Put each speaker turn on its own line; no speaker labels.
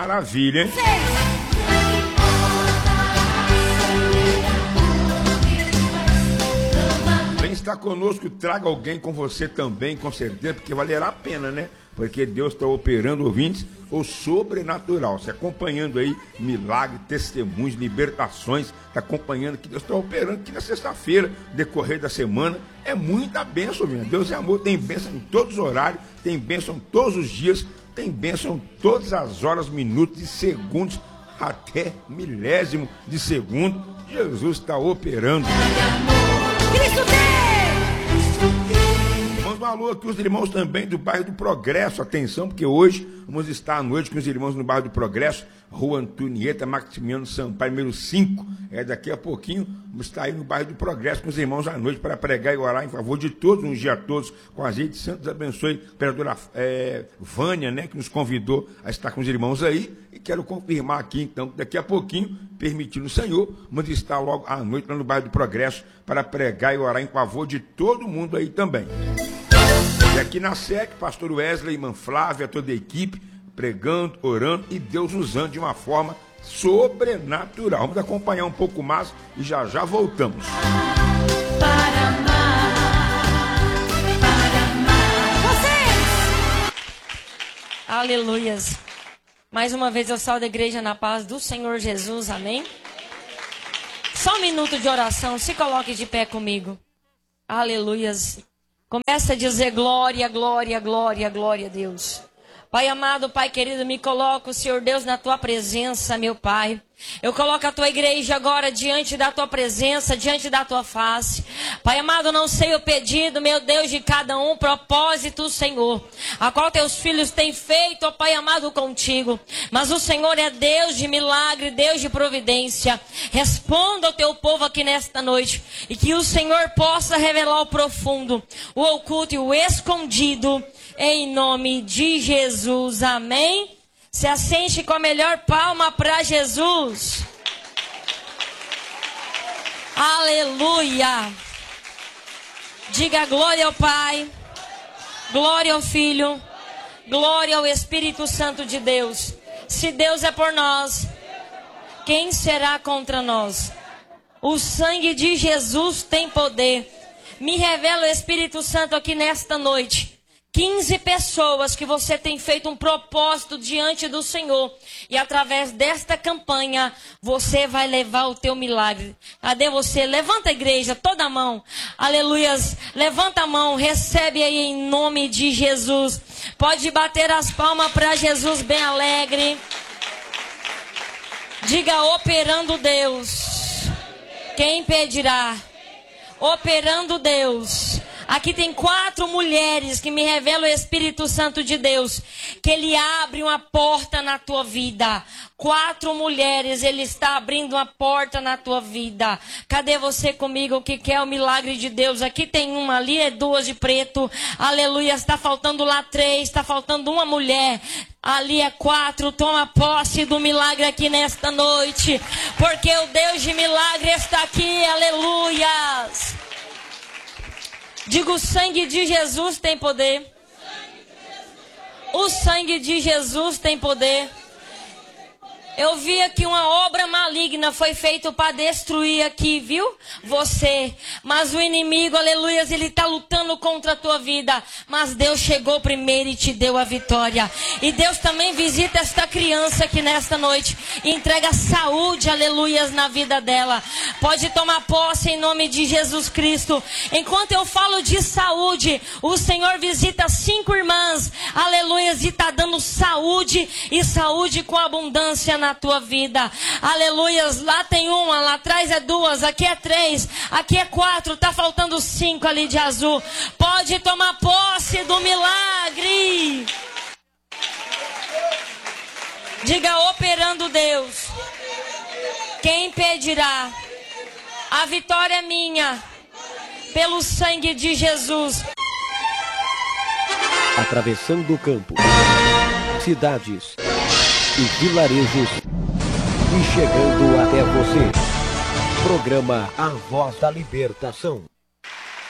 maravilha, hein? Vem estar conosco, traga alguém com você também, com certeza, porque valerá a pena, né? Porque Deus está operando, ouvintes, o sobrenatural. Você acompanhando aí milagres, testemunhos, libertações, está acompanhando que Deus está operando aqui na sexta-feira, decorrer da semana. É muita bênção, minha. Deus é amor, tem bênção em todos os horários, tem bênção todos os dias, tem bênção todas as horas, minutos e segundos, até milésimo de segundo. Jesus está operando.
Cristo tem!
Um alô aqui os irmãos também do bairro do Progresso, atenção, porque hoje vamos estar à noite com os irmãos no bairro do Progresso, Rua Antonieta, Maximiano Sampaio, número 5, daqui a pouquinho, vamos estar aí no bairro do Progresso com os irmãos à noite para pregar e orar em favor de todos, uns dias a todos, com a gente. Santos abençoe a vereadora Vânia, né, que nos convidou a estar com os irmãos aí, e quero confirmar aqui, então, daqui a pouquinho, permitindo o Senhor, vamos estar logo à noite lá no bairro do Progresso para pregar e orar em favor de todo mundo aí também. E aqui na SEC, pastor Wesley, irmã Flávia, toda a equipe, pregando, orando e Deus usando de uma forma sobrenatural. Vamos acompanhar um pouco mais e já já voltamos.
Para amar vocês!
Aleluias. Mais uma vez eu saúdo a igreja na paz do Senhor Jesus, amém? Só um minuto de oração, se coloque de pé comigo. Aleluias. Começa a dizer glória, glória, glória, glória a Deus. Pai amado, Pai querido, me coloco, Senhor Deus, na Tua presença, meu Pai. Eu coloco a Tua igreja agora diante da Tua presença, diante da Tua face. Pai amado, não sei o pedido, meu Deus, de cada um, propósito, Senhor, a qual Teus filhos têm feito, ó Pai amado, contigo. Mas o Senhor é Deus de milagre, Deus de providência. Responda ao Teu povo aqui nesta noite. E que o Senhor possa revelar o profundo, o oculto e o escondido. Em nome de Jesus, amém? Se assente com a melhor palma para Jesus. Aleluia. Diga glória ao Pai, glória ao Filho, glória ao Espírito Santo de Deus. Se Deus é por nós, quem será contra nós? O sangue de Jesus tem poder. Me revela o Espírito Santo aqui nesta noite. 15 pessoas que você tem feito um propósito diante do Senhor. E através desta campanha, você vai levar o teu milagre. Cadê você? Levanta a igreja, toda a mão. Aleluias. Levanta a mão, recebe aí em nome de Jesus. Pode bater as palmas para Jesus bem alegre. Diga operando Deus. Quem impedirá? Operando Deus. Aqui tem 4 mulheres que me revelam o Espírito Santo de Deus. Que Ele abre uma porta na tua vida. 4 mulheres, Ele está abrindo uma porta na tua vida. Cadê você comigo que quer o milagre de Deus? Aqui tem uma, ali é 2 de preto. Aleluia, está faltando lá 3, está faltando uma mulher. Ali é 4, toma posse do milagre aqui nesta noite. Porque o Deus de milagre está aqui, aleluias. Diga, o sangue de Jesus tem poder. O sangue de Jesus tem poder. Eu vi aqui uma obra maligna foi feita para destruir aqui, viu? Você. Mas o inimigo, aleluia, ele está lutando contra a tua vida. Mas Deus chegou primeiro e te deu a vitória. E Deus também visita esta criança aqui nesta noite. E entrega saúde, aleluia, na vida dela. Pode tomar posse em nome de Jesus Cristo. Enquanto eu falo de saúde, o Senhor visita 5 irmãs, aleluia, e está dando saúde e saúde com abundância na tua vida, aleluias. Lá tem uma, lá atrás é 2, aqui é 3, aqui é 4, tá faltando 5 ali de azul. Pode tomar posse do milagre. Diga operando Deus. Quem impedirá? A vitória é minha, pelo sangue de Jesus.
Atravessando o campo, cidades e vilarejos e chegando até você. Programa A Voz da Libertação.